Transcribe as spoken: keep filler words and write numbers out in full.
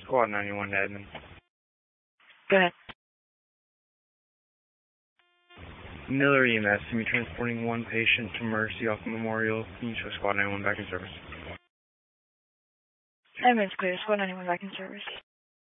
Squad ninety-one to admin. Go ahead. Miller E M S, to be transporting one patient to Mercy off Memorial. Can you show Squad ninety-one back in service? Admin's clear. Squad ninety-one back in service.